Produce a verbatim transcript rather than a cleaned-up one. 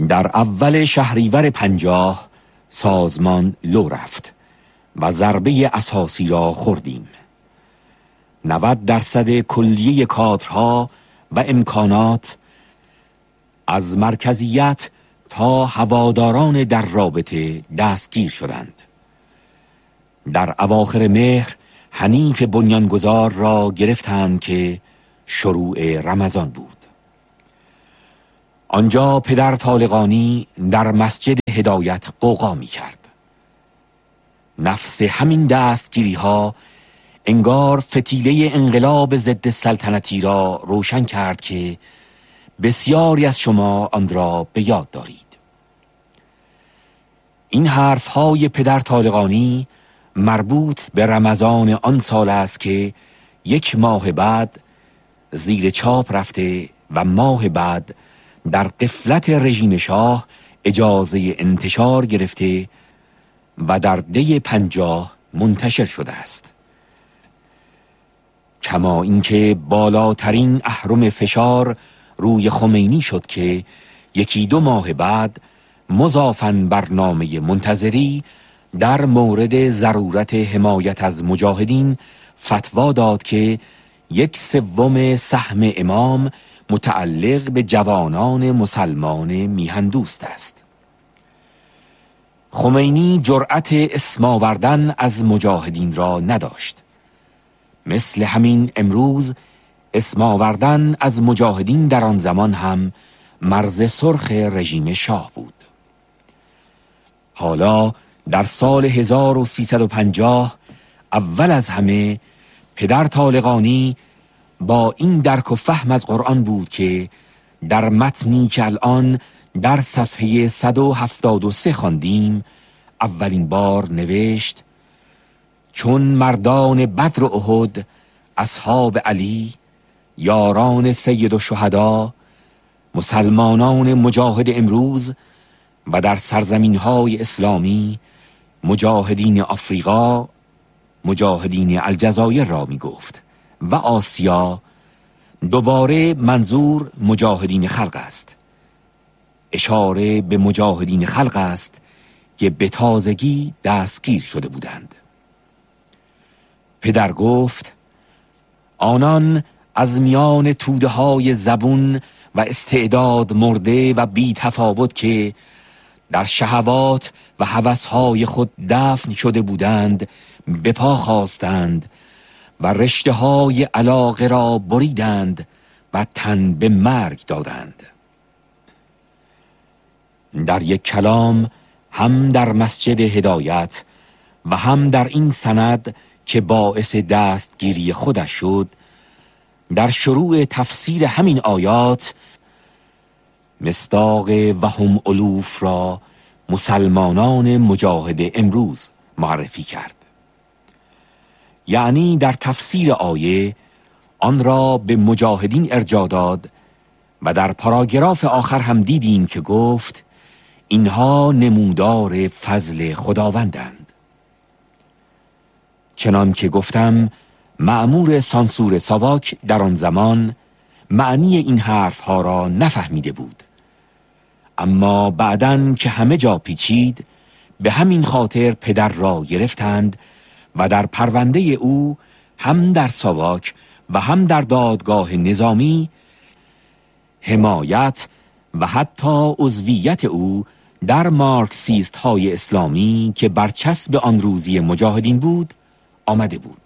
در اول شهریور پنجاه سازمان لو رفت و ضربه اساسی را خوردیم. نود درصد کلیه کادرها و امکانات از مرکزیت تا هواداران در رابطه دستگیر شدند. در اواخر مهر حنیف بنیانگذار را گرفتند که شروع رمضان بود. آنجا پدر طالقانی در مسجد هدایت غوغا می کرد. نفس همین دستگیری ها انگار فتیله انقلاب ضد سلطنتی را روشن کرد که بسیاری از شما آن را به یاد دارید. این حرف های پدر طالقانی مربوط به رمضان آن سال است که یک ماه بعد زیر چاپ رفته و ماه بعد در غفلت رژیم شاه اجازه انتشار گرفته و در دی پنجاه منتشر شده است. کما اینکه بالاترین اهرم فشار روی خمینی شد که یکی دو ماه بعد مضافاً بر نامه منتظری در مورد ضرورت حمایت از مجاهدین فتوا داد که یک سوم سهم امام متعلق به جوانان مسلمان میهندوست است. خمینی جرأت اسم آوردن از مجاهدین را نداشت. مثل همین امروز اسم آوردن از مجاهدین در آن زمان هم مرز سرخ رژیم شاه بود. حالا در سال هزار و سیصد و پنجاه اول از همه پدر طالقانی با این درک و فهم از قرآن بود که در متنی که الان در صفحه صد و هفتاد و سه خواندیم اولین بار نوشت: چون مردان بدر و احد، اصحاب علی، یاران سید الشهدا، مسلمانان مجاهد امروز و در سرزمین‌های اسلامی مجاهدین آفریقا، مجاهدین الجزایر را می گفت و آسیا، دوباره منظور مجاهدین خلق است. اشاره به مجاهدین خلق است که به تازگی دستگیر شده بودند. پدر گفت: آنان از میان توده های زبون و استعداد مرده و بی تفاوت که در شهوات و هوسهای خود دفن شده بودند به پا خواستند و رشته های علاقه را بریدند و تن به مرگ دادند. در یک کلام هم در مسجد هدایت و هم در این سند که باعث دستگیری خودش شد، در شروع تفسیر همین آیات مصداق و هم الوف را مسلمانان مجاهد امروز معرفی کرد. یعنی در تفسیر آیه آن را به مجاهدین ارجاع داد و در پاراگراف آخر هم دیدیم که گفت اینها نمودار فضل خداوندند. چنان که گفتم مأمور سانسور ساواک در آن زمان معنی این حرف ها را نفهمیده بود، اما بعداً که همه جا پیچید به همین خاطر پدر را گرفتند و در پرونده او هم در ساواک و هم در دادگاه نظامی حمایت و حتی عضویت او در مارکسیست های اسلامی که برچسب آن روزی مجاهدین بود آمده بود.